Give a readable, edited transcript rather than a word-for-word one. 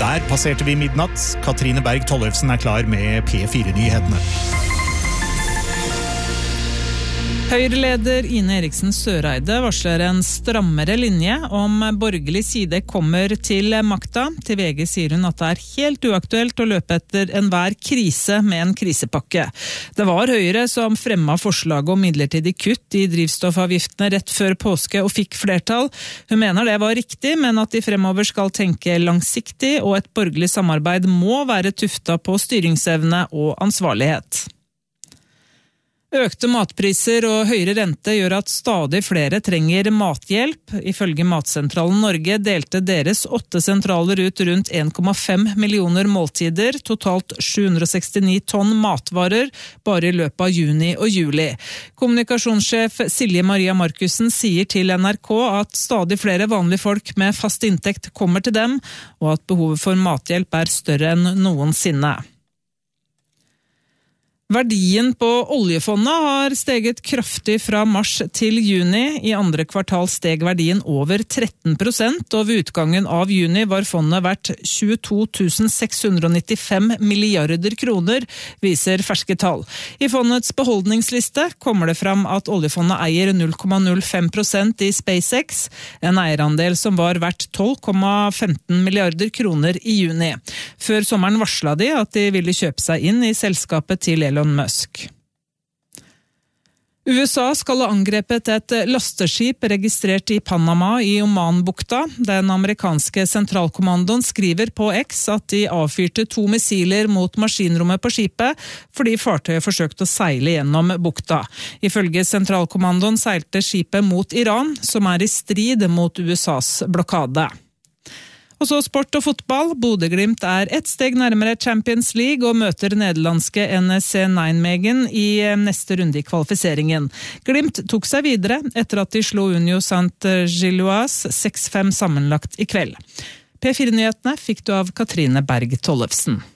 Der passerte vi midnatt. Katrine Berg Tollefsen klar med P4-nyhetene. Høyre-leder Ine Eriksen Søreide varsler en strammere linje om borgerlig side kommer til makta. Til VG sier hun at det helt uaktuelt å løpe etter enhver krise med en krisepakke. Det var Høyre som fremmet forslaget om midlertidig kutt i drivstoffavgiftene rett før påske og fikk flertall. Hun mener det var riktig, men at de fremover skal tenke langsiktig, og et borgerlig samarbeid må være tufta på styringsevne og ansvarlighet. Økte matpriser og høyere rente gjør at stadig flere trenger mathjelp. Ifølge Matsentralen Norge delte deres 8 sentraler ut rundt 1,5 millioner måltider, totalt 769 tonn matvarer, bare i løpet av juni og juli. Kommunikasjonssjef Silje Maria Markussen sier til NRK at stadig flere vanlige folk med fast inntekt kommer til dem, og at behovet for mathjelp større enn noensinne. Verdien på oljefondet har steget kraftig fra mars til juni. I andre kvartal steg verdien over 13%, og ved utgangen av juni var fondet verdt 22 695 milliarder kroner, viser ferske tall. I fondets beholdningsliste kommer det fram at oljefondet eier 0,05% i SpaceX, en eierandel som var verdt 12,15 milliarder kroner i juni. Før sommeren varslet de at de ville kjøpe seg inn i selskapet til Elon Musk. USA skal ha angrepet et lasteskip registrert i Panama i Omanbukta. Den amerikanske sentralkommandoen skriver på X at de avfyrte 2 missiler mot maskinrommet på skipet, fordi fartøyet forsøkte å seile gjennom bukta. Ifølge sentralkommandoen seilte skipet mot Iran, som i strid mot USAs blokade. Og så sport og fotball. Bodø/Glimt ett steg nærmere Champions League og møter nederlandske NEC Nijmegen i neste runde i kvalifiseringen. Glimt tok seg videre etter at de slo Union Saint-Gilloise 6-5 sammenlagt i kveld. P4-nyhetene fikk du av Katrine Berg Tollefsen.